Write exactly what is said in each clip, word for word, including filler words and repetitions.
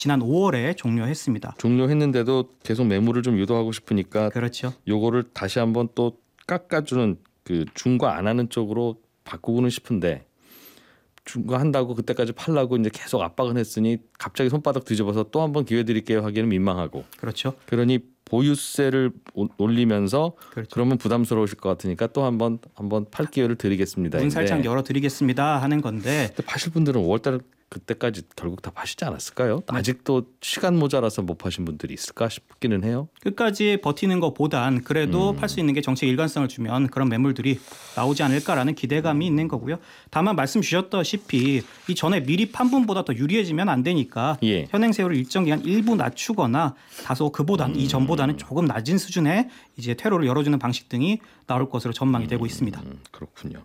지난 오월에 종료했습니다. 종료했는데도 계속 매물을 좀 유도하고 싶으니까 그렇죠. 요거를 다시 한번 또 깎아주는 그 중과 안 하는 쪽으로 바꾸고는 싶은데 중과 한다고 그때까지 팔라고 이제 계속 압박은 했으니 갑자기 손바닥 뒤집어서 또 한번 기회 드릴게요 하기는 민망하고 그렇죠. 그러니 보유세를 올리면서 그렇죠. 그러면 부담스러우실 것 같으니까 또 한번 한번 팔 기회를 드리겠습니다. 문 살짝 열어드리겠습니다 하는 건데 근데 파실 분들은 오월달 그때까지 결국 다 파시지 않았을까요? 네. 아직도 시간 모자라서 못 파신 분들이 있을까 싶기는 해요. 끝까지 버티는 것보단 그래도 음. 팔 수 있는 게 정책 일관성을 주면 그런 매물들이 나오지 않을까라는 기대감이 있는 거고요. 다만 말씀 주셨다시피 이 전에 미리 판 분보다 더 유리해지면 안 되니까 예. 현행 세율을 일정 기간 일부 낮추거나 다소 그보다 음. 이 전보다는 조금 낮은 수준의 이제 퇴로를 열어주는 방식 등이 나올 것으로 전망이 음. 되고 있습니다. 그렇군요.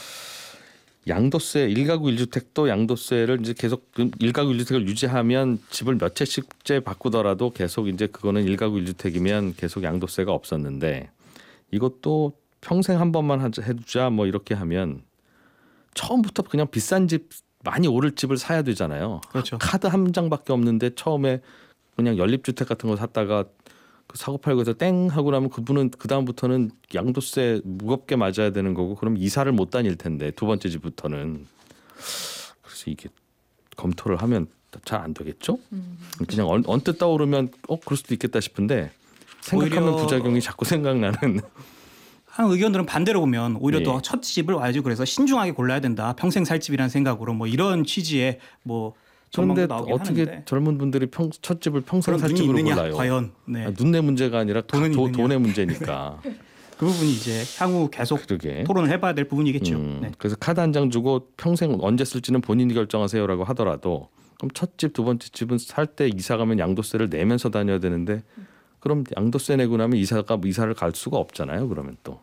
양도세 일가구 일주택도 양도세를 이제 계속 일가구 일주택을 유지하면 집을 몇 채씩째 바꾸더라도 계속 이제 그거는 일가구 일주택이면 계속 양도세가 없었는데 이것도 평생 한 번만 해주자 뭐 이렇게 하면 처음부터 그냥 비싼 집 많이 오를 집을 사야 되잖아요. 그렇죠. 카드 한 장밖에 없는데 처음에 그냥 연립주택 같은 거 샀다가 그 사고 팔고 해서 땡 하고 나면 그분은 그 다음부터는 양도세 무겁게 맞아야 되는 거고 그럼 이사를 못 다닐 텐데 두 번째 집부터는 그래서 이게 검토를 하면 잘 안 되겠죠? 음. 그냥 언, 언뜻 떠오르면 어 그럴 수도 있겠다 싶은데 생각하면 부작용이 자꾸 생각나는. 한 의견들은 반대로 보면 오히려 네. 더 첫 집을 와야지 그래서 신중하게 골라야 된다. 평생 살 집이라는 생각으로 뭐 이런 취지의 뭐. 그런데 어떻게 하는데. 젊은 분들이 평, 첫 집을 평생 살 집으로 있느냐, 골라요? 과연 네. 아, 눈내 문제가 아니라 돈은 도, 돈의 문제니까. 그 부분이 이제 향후 계속 그러게. 토론을 해봐야 될 부분이겠죠. 음, 네. 그래서 카드 한 장 주고 평생 언제 쓸지는 본인이 결정하세요라고 하더라도 그럼 첫 집, 두 번째 집은 살 때 이사 가면 양도세를 내면서 다녀야 되는데 그럼 양도세 내고 나면 이사가 이사를 갈 수가 없잖아요. 그러면 또.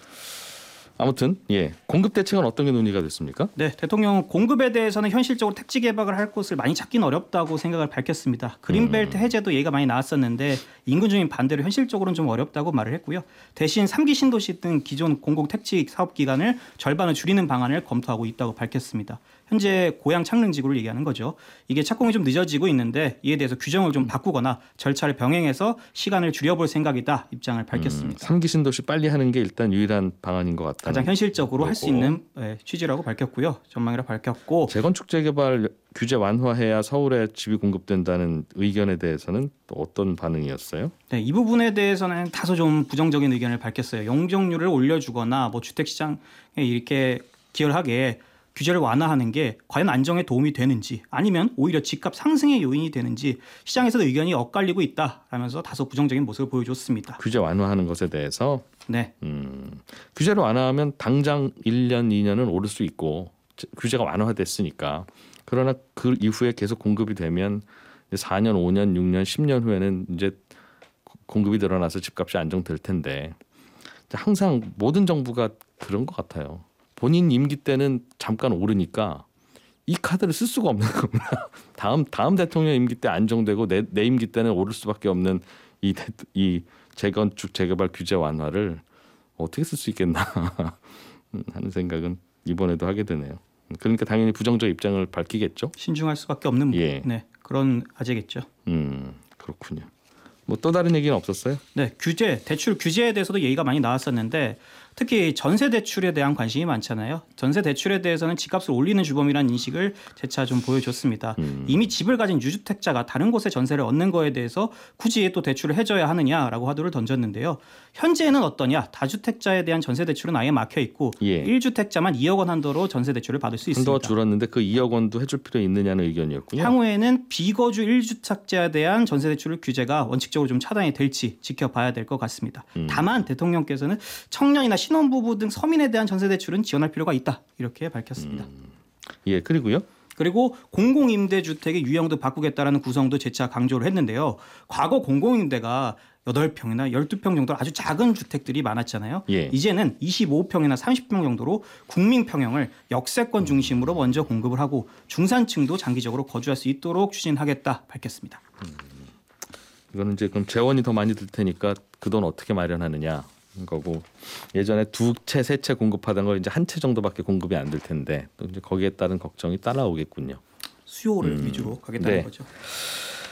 아무튼 예 공급 대책은 어떤 게 논의가 됐습니까? 네, 대통령은 공급에 대해서는 현실적으로 택지 개발을 할 곳을 많이 찾기는 어렵다고 생각을 밝혔습니다. 그린벨트 해제도 얘기가 많이 나왔었는데 인근 주민 반대로 현실적으로는 좀 어렵다고 말을 했고요. 대신 삼 기 신도시 등 기존 공공 택지 사업 기간을 절반을 줄이는 방안을 검토하고 있다고 밝혔습니다. 현재 고양 창릉지구를 얘기하는 거죠. 이게 착공이 좀 늦어지고 있는데 이에 대해서 규정을 좀 바꾸거나 절차를 병행해서 시간을 줄여볼 생각이다 입장을 밝혔습니다. 음, 삼 기 신도시 빨리 하는 게 일단 유일한 방안인 것 같다. 가장 현실적으로 할 수 있는 네, 취지라고 밝혔고요. 전망이라 밝혔고 재건축 재개발 규제 완화해야 서울에 집이 공급된다는 의견에 대해서는 또 어떤 반응이었어요? 네, 이 부분에 대해서는 다소 좀 부정적인 의견을 밝혔어요. 용적률을 올려주거나 뭐 주택시장에 이렇게 기여하게 규제를 완화하는 게 과연 안정에 도움이 되는지 아니면 오히려 집값 상승의 요인이 되는지 시장에서 의견이 엇갈리고 있다라면서 다소 부정적인 모습을 보여줬습니다. 규제 완화하는 것에 대해서 네. 음, 규제를 완화하면 당장 일 년, 이 년은 오를 수 있고 규제가 완화됐으니까 그러나 그 이후에 계속 공급이 되면 사 년, 오 년, 육 년, 십 년 후에는 이제 공급이 늘어나서 집값이 안정될 텐데 항상 모든 정부가 그런 것 같아요. 본인 임기 때는 잠깐 오르니까 이 카드를 쓸 수가 없는 겁니다. 다음 다음 대통령 임기 때 안정되고 내, 내 임기 때는 오를 수밖에 없는 이, 이 재건축 재개발 규제 완화를 어떻게 쓸 수 있겠나 하는 생각은 이번에도 하게 되네요. 그러니까 당연히 부정적 입장을 밝히겠죠. 신중할 수밖에 없는 예. 네, 그런 아재겠죠. 음 그렇군요. 뭐 또 다른 얘기는 없었어요? 네, 규제, 대출 규제에 대해서도 얘기가 많이 나왔었는데 특히 전세 대출에 대한 관심이 많잖아요. 전세 대출에 대해서는 집값을 올리는 주범이라는 인식을 재차 좀 보여줬습니다. 음. 이미 집을 가진 유주택자가 다른 곳에 전세를 얻는 거에 대해서 굳이 또 대출을 해줘야 하느냐라고 화두를 던졌는데요. 현재는 어떠냐? 다주택자에 대한 전세 대출은 아예 막혀 있고 예. 일 주택자만 이억 원 한도로 전세 대출을 받을 수 있습니다. 한도가 줄었는데 그 이억 원도 해줄 필요 있느냐는 의견이었군요. 향후에는 비거주 일 주택자에 대한 전세 대출 규제가 원칙적으로 좀 차단이 될지 지켜봐야 될 것 같습니다. 음. 다만 대통령께서는 청년이나 신혼부부 등 서민에 대한 전세 대출은 지원할 필요가 있다 이렇게 밝혔습니다. 음. 예, 그리고요. 그리고 공공임대주택의 유형도 바꾸겠다라는 구성도 재차 강조를 했는데요. 과거 공공임대가 여덟 평이나 열두 평 정도 아주 작은 주택들이 많았잖아요. 예. 이제는 이십오 평이나 삼십 평 정도로 국민평형을 역세권 중심으로 먼저 공급을 하고 중산층도 장기적으로 거주할 수 있도록 추진하겠다 밝혔습니다. 음. 이거는 이제 그럼 재원이 더 많이 들 테니까 그 돈 어떻게 마련하느냐 거고 예전에 두 채, 세 채 공급하던 걸 이제 한 채 정도밖에 공급이 안 될 텐데 또 이제 거기에 따른 걱정이 따라오겠군요. 수요를 음. 위주로 가겠다는 네. 거죠.